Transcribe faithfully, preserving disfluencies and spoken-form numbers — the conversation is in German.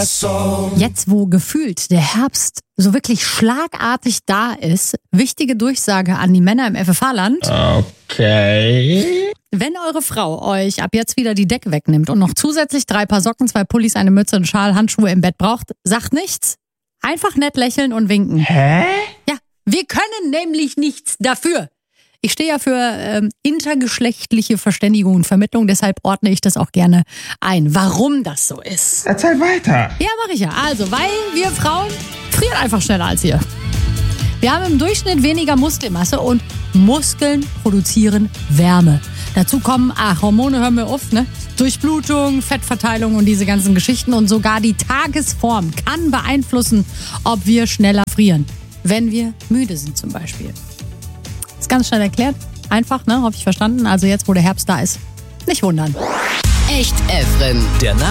Jetzt, wo gefühlt der Herbst so wirklich schlagartig da ist, wichtige Durchsage an die Männer im F F H-Land. Okay. Wenn eure Frau euch ab jetzt wieder die Decke wegnimmt und noch zusätzlich drei Paar Socken, zwei Pullis, eine Mütze, einen Schal, Handschuhe im Bett braucht, sagt nichts. Einfach nett lächeln und winken. Hä? Ja, wir können nämlich nichts dafür. Ich stehe ja für ähm, intergeschlechtliche Verständigung und Vermittlung, deshalb ordne ich das auch gerne ein, warum das so ist. Erzähl weiter. Ja, mache ich ja. Also, weil wir Frauen frieren einfach schneller als ihr. Wir haben im Durchschnitt weniger Muskelmasse und Muskeln produzieren Wärme. Dazu kommen, ach, Hormone hören wir auf, ne? Durchblutung, Fettverteilung und diese ganzen Geschichten. Und sogar die Tagesform kann beeinflussen, ob wir schneller frieren. Wenn wir müde sind zum Beispiel. Ist ganz schnell erklärt. Einfach, ne? Hoffe ich verstanden. Also jetzt, wo der Herbst da ist, nicht wundern. Echt Efren. Der